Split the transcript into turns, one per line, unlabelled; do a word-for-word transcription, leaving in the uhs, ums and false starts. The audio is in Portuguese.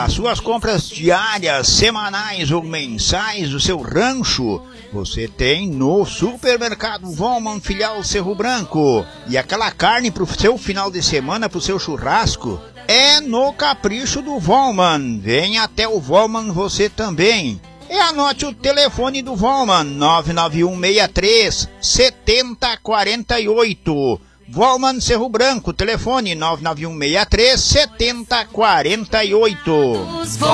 As suas compras diárias, semanais ou mensais do seu rancho, você tem no Supermercado Volman, filial Cerro Branco. E aquela carne pro seu final de semana, pro seu churrasco, é no Capricho do Volman. Venha até o Volman você também. E anote o telefone do Volman, nove nove um seis três sete zero quatro oito. Volman Cerro Branco, telefone nove nove um seis três sete zero quatro oito.